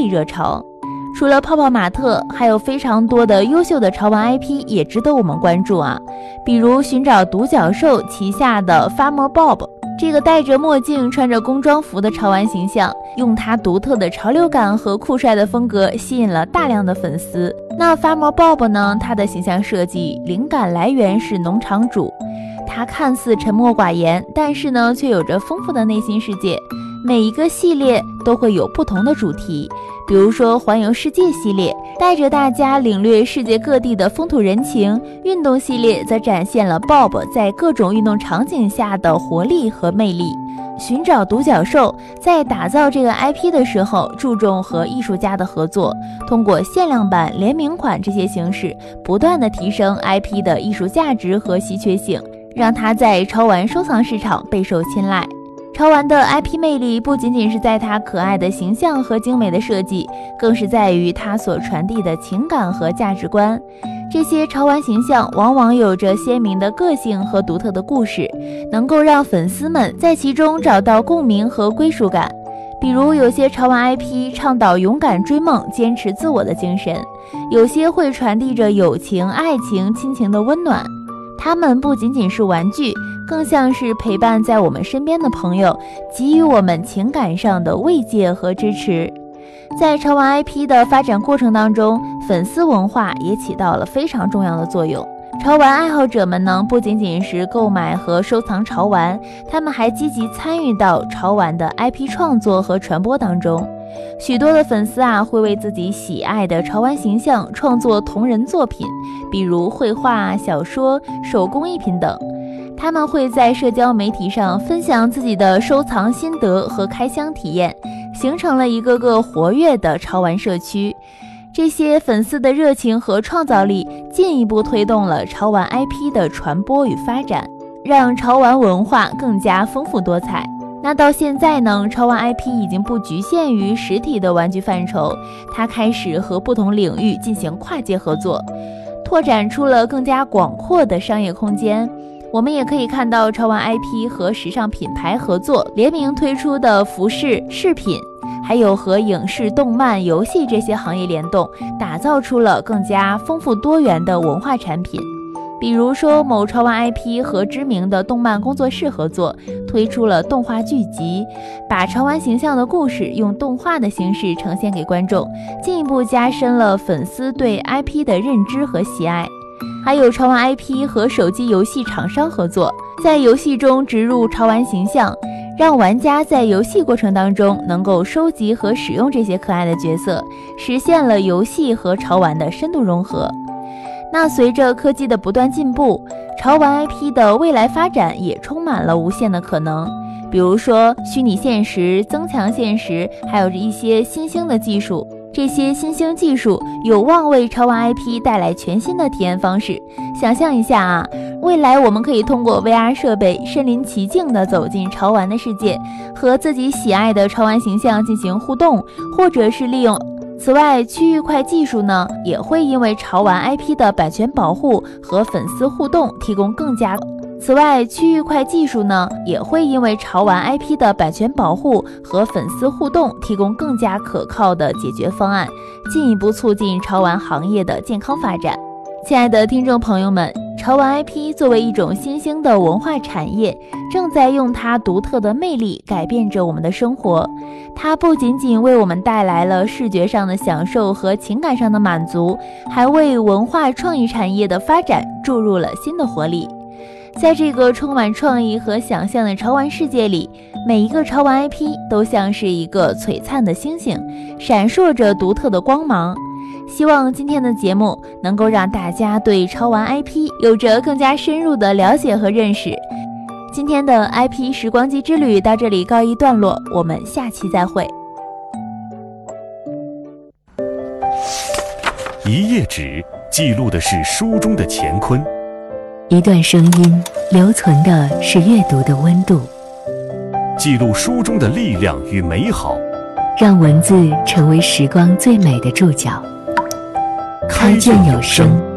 力热潮。除了泡泡玛特，还有非常多的优秀的潮玩 IP 也值得我们关注啊，比如寻找独角兽旗下的 Farmer Bob， 这个戴着墨镜穿着工装服的潮玩形象，用他独特的潮流感和酷帅的风格吸引了大量的粉丝。那 Farmer Bob 呢，他的形象设计灵感来源是农场主，他看似沉默寡言，但是呢却有着丰富的内心世界。每一个系列都会有不同的主题，比如说环游世界系列带着大家领略世界各地的风土人情，运动系列则展现了 Bob 在各种运动场景下的活力和魅力。寻找独角兽在打造这个 IP 的时候，注重和艺术家的合作，通过限量版、联名款这些形式，不断的提升 IP 的艺术价值和稀缺性，让它在潮玩收藏市场备受青睐。潮玩的 IP 魅力不仅仅是在它可爱的形象和精美的设计，更是在于它所传递的情感和价值观。这些潮玩形象往往有着鲜明的个性和独特的故事，能够让粉丝们在其中找到共鸣和归属感。比如有些潮玩 IP 倡导勇敢追梦、坚持自我的精神，有些会传递着友情、爱情、亲情的温暖。它们不仅仅是玩具，更像是陪伴在我们身边的朋友，给予我们情感上的慰藉和支持。在潮玩 IP 的发展过程当中，粉丝文化也起到了非常重要的作用。潮玩爱好者们呢，不仅仅是购买和收藏潮玩，他们还积极参与到潮玩的 IP 创作和传播当中。许多的粉丝啊，会为自己喜爱的潮玩形象创作同人作品，比如绘画、小说、手工艺品等。他们会在社交媒体上分享自己的收藏心得和开箱体验，形成了一个个活跃的潮玩社区。这些粉丝的热情和创造力进一步推动了潮玩 IP 的传播与发展，让潮玩文化更加丰富多彩。那到现在呢，潮玩 IP 已经不局限于实体的玩具范畴，它开始和不同领域进行跨界合作，拓展出了更加广阔的商业空间。我们也可以看到潮玩 IP 和时尚品牌合作，联名推出的服饰、饰品，还有和影视、动漫、游戏这些行业联动，打造出了更加丰富多元的文化产品。比如说某潮玩 IP 和知名的动漫工作室合作，推出了动画剧集，把潮玩形象的故事用动画的形式呈现给观众，进一步加深了粉丝对 IP 的认知和喜爱。还有潮玩 IP 和手机游戏厂商合作，在游戏中植入潮玩形象，让玩家在游戏过程当中能够收集和使用这些可爱的角色，实现了游戏和潮玩的深度融合。那随着科技的不断进步，潮玩 IP 的未来发展也充满了无限的可能。比如说虚拟现实、增强现实，还有一些新兴的技术。这些新兴技术有望为潮玩 IP 带来全新的体验方式。想象一下啊，未来我们可以通过 VR 设备身临其境地走进潮玩的世界，和自己喜爱的潮玩形象进行互动，或者是利用。此外，区域块技术呢，也会因为潮玩 IP 的版权保护和粉丝互动提供更加可靠的解决方案，进一步促进潮玩行业的健康发展。亲爱的听众朋友们，潮玩 IP 作为一种新兴的文化产业，正在用它独特的魅力改变着我们的生活。它不仅仅为我们带来了视觉上的享受和情感上的满足，还为文化创意产业的发展注入了新的活力。在这个充满创意和想象的潮玩世界里，每一个潮玩 IP 都像是一个璀璨的星星，闪烁着独特的光芒。希望今天的节目能够让大家对潮玩 IP 有着更加深入的了解和认识。今天的 IP 时光机之旅到这里告一段落，我们下期再会。 一页纸记录的是书中的乾坤， 一段声音留存的是阅读的温度， 记录书中的力量与美好， 让文字成为时光最美的注脚。开卷有声。